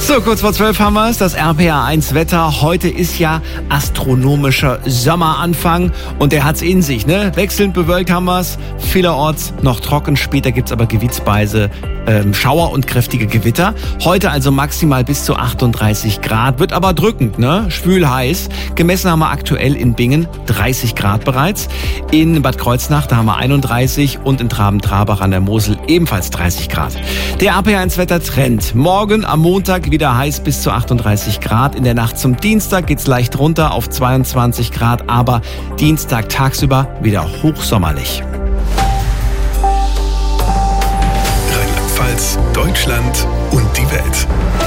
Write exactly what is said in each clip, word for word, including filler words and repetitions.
So, kurz vor zwölf haben wir es, das R P R eins Wetter. Heute ist ja astronomischer Sommeranfang und der hat's in sich, ne? Wechselnd bewölkt haben wir es, vielerorts noch trocken, später gibt's aber gewitzweise ähm, Schauer und kräftige Gewitter. Heute also maximal bis zu achtunddreißig Grad, wird aber drückend, ne? Schwül heiß. Gemessen haben wir aktuell in Bingen dreißig Grad bereits. In Bad Kreuznach, da haben wir einunddreißig und in Traben-Trarbach an der Mosel ebenfalls dreißig Grad. Der R P R eins Wettertrend. Morgen am Montag wieder heiß bis zu achtunddreißig Grad. In der Nacht zum Dienstag geht's leicht runter auf zweiundzwanzig Grad, aber Dienstag tagsüber wieder hochsommerlich. Rheinland-Pfalz, Deutschland und die Welt.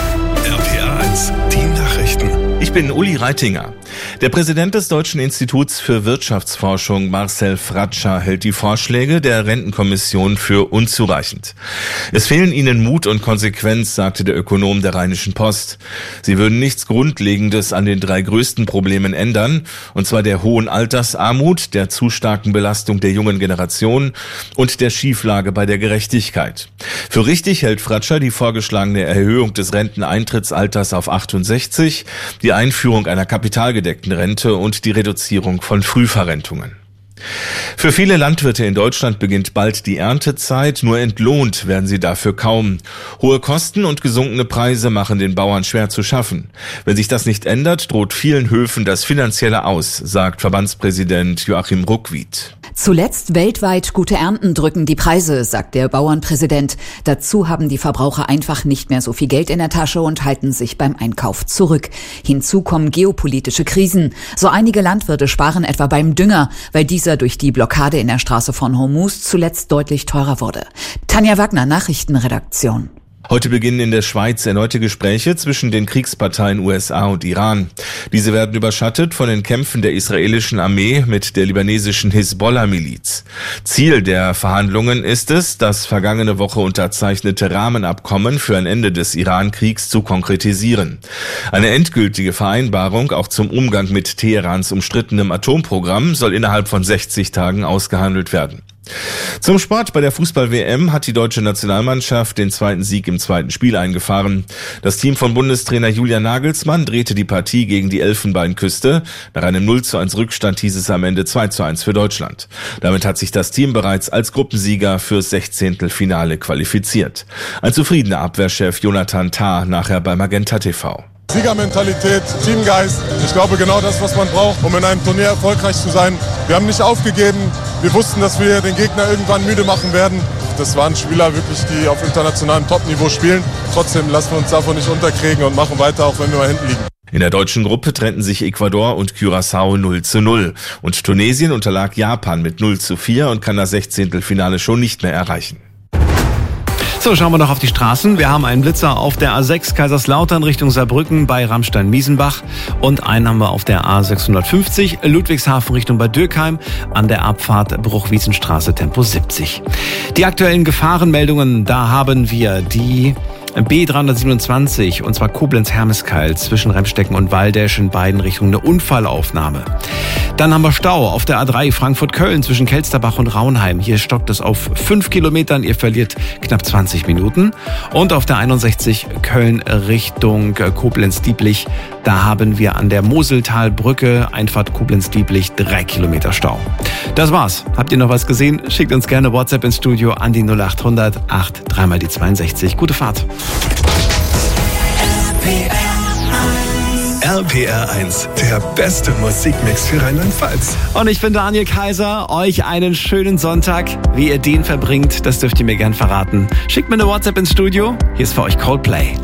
R P R eins, die Nachrichten. Ich bin Uli Reitinger. Der Präsident des Deutschen Instituts für Wirtschaftsforschung, Marcel Fratscher, hält die Vorschläge der Rentenkommission für unzureichend. Es fehlen ihnen Mut und Konsequenz, sagte der Ökonom der Rheinischen Post. Sie würden nichts Grundlegendes an den drei größten Problemen ändern, und zwar der hohen Altersarmut, der zu starken Belastung der jungen Generation und der Schieflage bei der Gerechtigkeit. Für richtig hält Fratscher die vorgeschlagene Erhöhung des Renteneintrittsalters auf achtundsechzig, die Einführung einer kapitalgedeckten Rente und die Reduzierung von Frühverrentungen. Für viele Landwirte in Deutschland beginnt bald die Erntezeit, nur entlohnt werden sie dafür kaum. Hohe Kosten und gesunkene Preise machen den Bauern schwer zu schaffen. Wenn sich das nicht ändert, droht vielen Höfen das Finanzielle Aus, sagt Verbandspräsident Joachim Ruckwied. Zuletzt weltweit gute Ernten drücken die Preise, sagt der Bauernpräsident. Dazu haben die Verbraucher einfach nicht mehr so viel Geld in der Tasche und halten sich beim Einkauf zurück. Hinzu kommen geopolitische Krisen. So einige Landwirte sparen etwa beim Dünger, weil dieser durch die Blockade in der Straße von Hormuz zuletzt deutlich teurer wurde. Tanja Wagner, Nachrichtenredaktion. Heute beginnen in der Schweiz erneute Gespräche zwischen den Kriegsparteien U S A und Iran. Diese werden überschattet von den Kämpfen der israelischen Armee mit der libanesischen Hisbollah-Miliz. Ziel der Verhandlungen ist es, das vergangene Woche unterzeichnete Rahmenabkommen für ein Ende des Iran-Kriegs zu konkretisieren. Eine endgültige Vereinbarung auch zum Umgang mit Teherans umstrittenem Atomprogramm soll innerhalb von sechzig Tagen ausgehandelt werden. Zum Sport: Bei der Fußball-W M hat die deutsche Nationalmannschaft den zweiten Sieg im zweiten Spiel eingefahren. Das Team von Bundestrainer Julian Nagelsmann drehte die Partie gegen die Elfenbeinküste. Nach einem null zu eins Rückstand hieß es am Ende zwei zu eins für Deutschland. Damit hat sich das Team bereits als Gruppensieger fürs Sechzehntelfinale qualifiziert. Ein zufriedener Abwehrchef Jonathan Tah nachher bei Magenta T V. Siegermentalität, Teamgeist, ich glaube genau das, was man braucht, um in einem Turnier erfolgreich zu sein. Wir haben nicht aufgegeben, wir wussten, dass wir den Gegner irgendwann müde machen werden. Das waren Spieler wirklich, die auf internationalem Topniveau spielen. Trotzdem lassen wir uns davon nicht unterkriegen und machen weiter, auch wenn wir mal hinten liegen. In der deutschen Gruppe trennten sich Ecuador und Curaçao null zu null. Und Tunesien unterlag Japan mit null zu vier und kann das Sechzehntelfinale schon nicht mehr erreichen. So, schauen wir noch auf die Straßen. Wir haben einen Blitzer auf der A sechs Kaiserslautern Richtung Saarbrücken bei Ramstein-Miesenbach und einen haben wir auf der A sechshundertfünfzig Ludwigshafen Richtung Bad Dürkheim an der Abfahrt Bruchwiesenstraße Tempo siebzig. Die aktuellen Gefahrenmeldungen, da haben wir die B dreihundertsiebenundzwanzig, und zwar Koblenz-Hermeskeil zwischen Remstecken und Waldesch in beiden Richtungen eine Unfallaufnahme. Dann haben wir Stau auf der A drei Frankfurt-Köln zwischen Kelsterbach und Raunheim. Hier stockt es auf fünf Kilometern, ihr verliert knapp zwanzig Minuten. Und auf der einundsechzig Köln Richtung Koblenz-Dieblich, da haben wir an der Moseltalbrücke Einfahrt Koblenz-Dieblich drei Kilometer Stau. Das war's. Habt ihr noch was gesehen? Schickt uns gerne WhatsApp ins Studio an die null achthundert acht drei mal die zweiundsechzig. Gute Fahrt. R P R eins, der beste Musikmix für Rheinland-Pfalz. Und ich bin Daniel Kaiser. Euch einen schönen Sonntag. Wie ihr den verbringt, das dürft ihr mir gern verraten. Schickt mir eine WhatsApp ins Studio. Hier ist für euch Coldplay.